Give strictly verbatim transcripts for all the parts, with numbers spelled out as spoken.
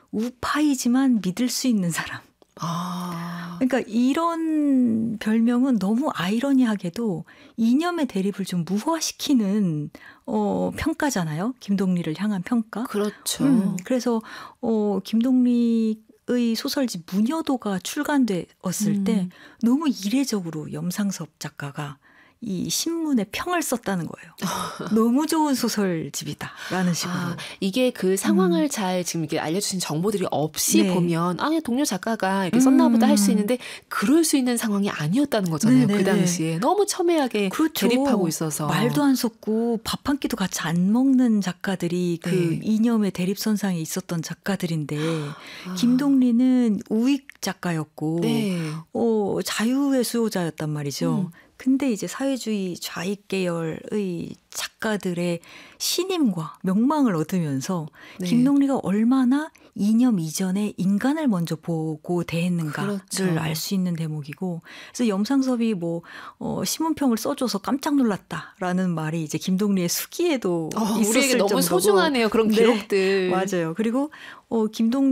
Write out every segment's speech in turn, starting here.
우파이지만 믿을 수 있는 사람. 아. 그러니까 이런 별명은 너무 아이러니하게도 이념의 대립을 좀 무화시키는 어, 평가잖아요. 김동리를 향한 평가. 그렇죠. 음, 그래서 어, 김동리의 소설집 무녀도가 출간되었을 음. 때 너무 이례적으로 염상섭 작가가 이 신문에 평을 썼다는 거예요. 너무 좋은 소설집이다라는 식으로. 아, 이게 그 상황을 음. 잘 지금 이렇게 알려주신 정보들이 없이 네. 보면 아, 그냥 동료 작가가 이렇게 썼나 보다 할 수 음. 있는데 그럴 수 있는 상황이 아니었다는 거잖아요. 네네. 그 당시에. 너무 첨예하게 그렇죠. 대립하고 있어서. 말도 안 섞고 밥 한 끼도 같이 안 먹는 작가들이 그 네. 이념의 대립선상에 있었던 작가들인데 아. 김동리는 우익 작가였고 네. 어, 자유의 수호자였단 말이죠. 음. 근데 이제 사회주의 좌익 계열의 작가들의 신임과 명망을 얻으면서 네. 김동리가 얼마나 이념 이전에 인간을 먼저 보고 대했는가를 그렇죠. 알 수 있는 대목이고, 그래서 염상섭이 뭐 어, 신문평을 써줘서 깜짝 놀랐다라는 말이 이제 김동리의 수기에도 어, 있었을 우리에게 너무 정도고. 소중하네요. 그런 네, 기록들. 맞아요. 그리고 어,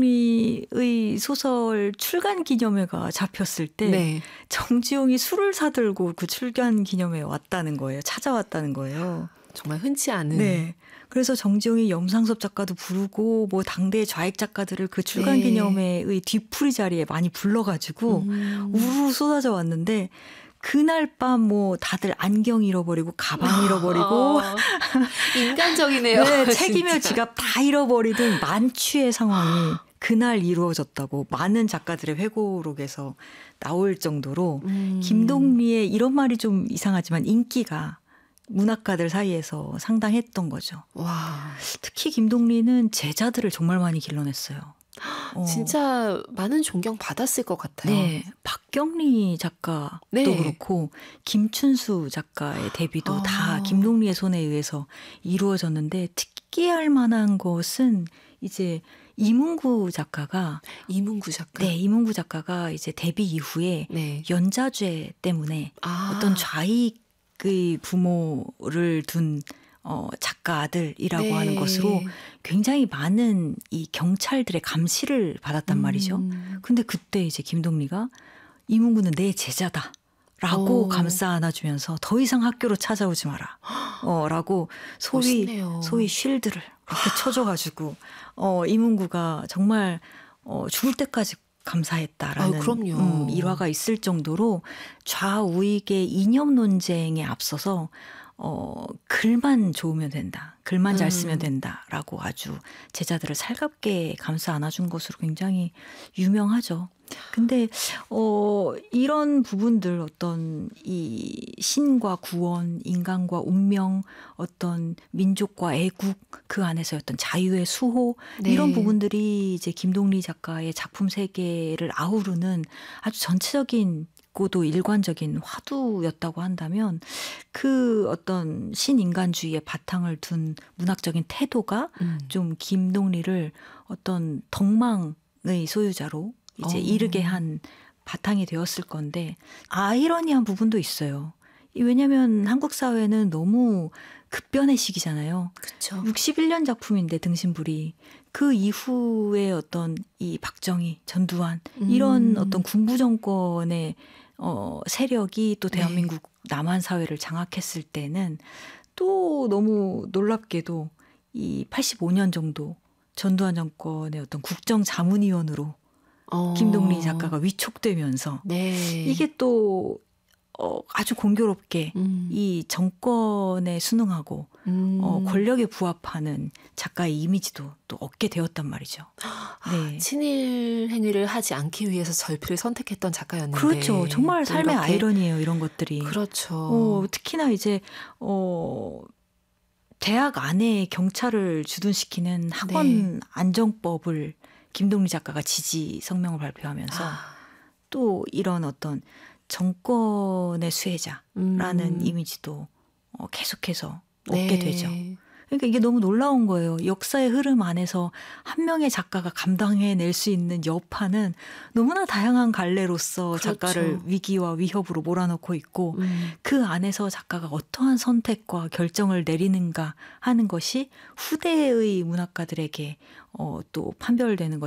김동리의 소설 출간 기념회가 잡혔을 때 네. 정지용이 술을 사들고 그 출간 기념회에 왔다는 거예요. 찾아왔다는 거예요. 정말 흔치 않은. 네. 그래서 정지용이 염상섭 작가도 부르고 뭐 당대 좌익 작가들을 그 출간 네. 기념회의 뒤풀이 자리에 많이 불러가지고 음. 우르르 쏟아져 왔는데 그날 밤 뭐 다들 안경 잃어버리고 가방 잃어버리고 아, 인간적이네요. 네, 책이며 진짜. 지갑 다 잃어버리던 만취의 상황이 그날 이루어졌다고 많은 작가들의 회고록에서 나올 정도로 음. 김동리의 이런 말이 좀 이상하지만 인기가 문학가들 사이에서 상당했던 거죠. 와. 특히 김동리는 제자들을 정말 많이 길러냈어요. 어. 진짜 많은 존경 받았을 것 같아요. 네, 박경리 작가도 네. 그렇고 김춘수 작가의 데뷔도 아. 다 김동리의 손에 의해서 이루어졌는데 특기할 만한 것은 이제 이문구 작가가 이문구 작가. 네, 이문구 작가가 이제 데뷔 이후에 네. 연자죄 때문에 아. 어떤 좌익의 부모를 둔 어, 작가 아들이라고 네. 하는 것으로 굉장히 많은 이 경찰들의 감시를 받았단 말이죠. 음. 근데 그때 이제 김동리가 이문구는 내 제자다. 라고 오. 감싸 안아주면서 더 이상 학교로 찾아오지 마라. 어, 라고 소위, 멋있네요. 소위 쉴드를 이렇게 쳐줘가지고, 어, 이문구가 정말, 어, 죽을 때까지 감사했다라는 아유, 그럼요. 음, 일화가 있을 정도로 좌우익의 이념 논쟁에 앞서서 어, 글만 좋으면 된다. 글만 잘 쓰면 음. 된다라고 아주 제자들을 살갑게 감싸 안아준 것으로 굉장히 유명하죠. 근데 어, 이런 부분들 어떤 이 신과 구원, 인간과 운명, 어떤 민족과 애국 그 안에서의 어떤 자유의 수호 네. 이런 부분들이 이제 김동리 작가의 작품 세계를 아우르는 아주 전체적인 고도 일관적인 화두였다고 한다면 그 어떤 신인간주의의 바탕을 둔 문학적인 태도가 음. 좀 김동리를 어떤 덕망의 소유자로 이제 어. 이르게 한 바탕이 되었을 건데 아이러니한 부분도 있어요. 왜냐하면 한국 사회는 너무 급변의 시기잖아요. 그렇죠. 육십일 년 작품인데 등신불이 그 이후에 어떤 이 박정희, 전두환 이런 음. 어떤 군부 정권의 어, 세력이 또 네. 대한민국 남한 사회를 장악했을 때는 또 너무 놀랍게도 이 팔십오 년 정도 전두환 정권의 어떤 국정자문위원으로 어. 김동리 작가가 위촉되면서 네. 이게 또 어, 아주 공교롭게 음. 이 정권에 순응하고 음. 어, 권력에 부합하는 작가의 이미지도 또 얻게 되었단 말이죠. 네. 친일 행위를 하지 않기 위해서 절필을 선택했던 작가였는데. 그렇죠. 정말 또 삶의 이렇게. 아이러니예요. 이런 것들이. 그렇죠. 어, 특히나 이제 어, 대학 안에 경찰을 주둔시키는 학원 네. 안정법을 김동리 작가가 지지 성명을 발표하면서 아. 또 이런 어떤 정권의 수혜자라는 음. 이미지도 어, 계속해서 네. 얻게 되죠. 그러니까 이게 너무 놀라운 거예요. 역사의 흐름 안에서 한 명의 작가가 감당해낼 수 있는 여파는 너무나 다양한 갈래로서 그렇죠. 작가를 위기와 위협으로 몰아넣고 있고 음. 그 안에서 작가가 어떠한 선택과 결정을 내리는가 하는 것이 후대의 문학가들에게 어, 또 판별되는 것